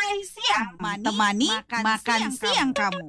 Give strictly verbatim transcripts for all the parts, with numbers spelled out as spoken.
Santai siang, temani makan, makan siang, siang kamu.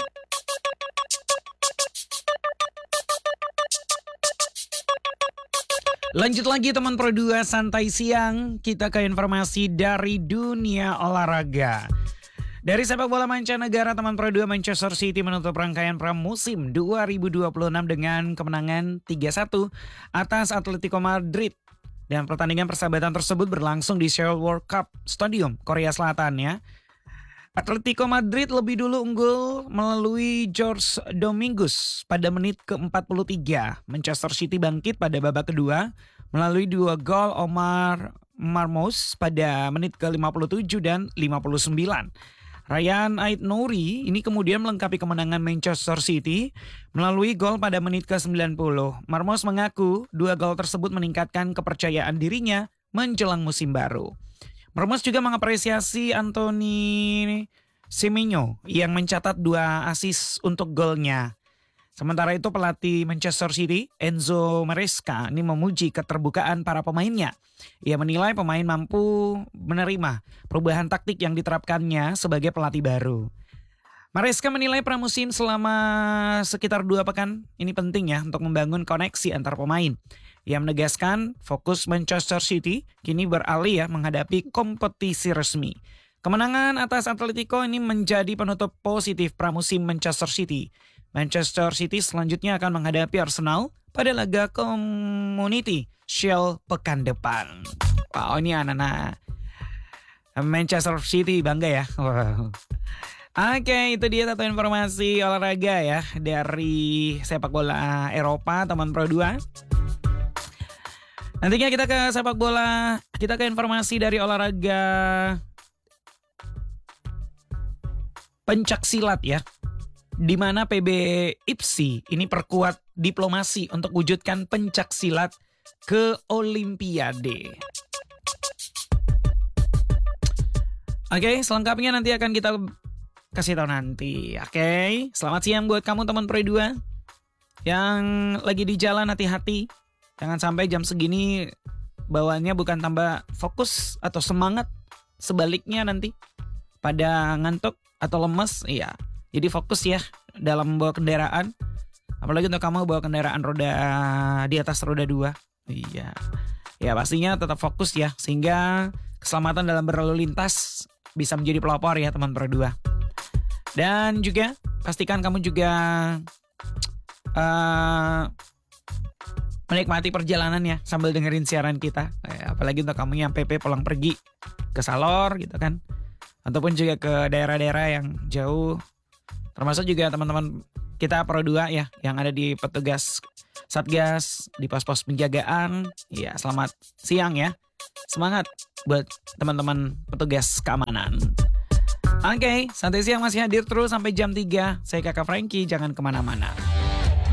Lanjut lagi teman Pro dua Santai Siang, kita ke informasi dari dunia olahraga. Dari sepak bola mancanegara, teman Pro dua Manchester City menutup rangkaian pramusim dua ribu dua puluh enam dengan kemenangan tiga satu atas Atletico Madrid. Dan pertandingan persahabatan tersebut berlangsung di Seoul World Cup Stadium, Korea Selatan ya. Atletico Madrid lebih dulu unggul melalui Jorge Domingos pada menit ke empat puluh tiga. Manchester City bangkit pada babak kedua melalui dua gol Omar Marmoush pada menit ke lima puluh tujuh dan lima puluh sembilan. Ryan Ait-Nouri ini kemudian melengkapi kemenangan Manchester City melalui gol pada menit ke sembilan puluh. Marmoush mengaku dua gol tersebut meningkatkan kepercayaan dirinya menjelang musim baru. Marmoush juga mengapresiasi Anthony Semenyo yang mencatat dua assist untuk golnya. Sementara itu pelatih Manchester City, Enzo Maresca, ini memuji keterbukaan para pemainnya. Ia menilai pemain mampu menerima perubahan taktik yang diterapkannya sebagai pelatih baru. Maresca menilai pramusim selama sekitar dua pekan ini penting ya untuk membangun koneksi antar pemain. Ia menegaskan fokus Manchester City kini beralih ya menghadapi kompetisi resmi. Kemenangan atas Atletico ini menjadi penutup positif pramusim Manchester City. Manchester City selanjutnya akan menghadapi Arsenal pada laga Community Shield pekan depan. Wow, ini anak-anak Manchester City bangga ya. Wow. Oke, itu dia satu informasi olahraga ya dari sepak bola Eropa, teman Pro dua. Nantinya kita ke sepak bola, kita ke informasi dari olahraga pencak silat ya. Di mana P B I P S I ini perkuat diplomasi untuk wujudkan pencak silat ke Olimpiade. Oke, selengkapnya nanti akan kita kasih tahu nanti. Oke, selamat siang buat kamu teman Pro dua yang lagi di jalan, hati-hati. Jangan sampai jam segini bawaannya bukan tambah fokus atau semangat, sebaliknya nanti pada ngantuk atau lemes. Iya. Jadi fokus ya dalam membawa kendaraan. Apalagi untuk kamu bawa kendaraan roda di atas roda dua. Iya. Ya pastinya tetap fokus ya. Sehingga keselamatan dalam berlalu lintas bisa menjadi pelopor ya teman Pro dua. Dan juga pastikan kamu juga uh, menikmati perjalanan ya sambil dengerin siaran kita. Ya, apalagi untuk kamu yang P P pulang pergi ke Salor gitu kan. Ataupun juga ke daerah-daerah yang jauh. Termasuk juga teman-teman kita Pro dua ya yang ada di petugas Satgas, di pos-pos penjagaan. Ya, selamat siang ya. Semangat buat teman-teman petugas keamanan. Oke, okay, Santai Siang masih hadir terus sampai jam tiga. Saya Kakak Frankie, jangan kemana-mana.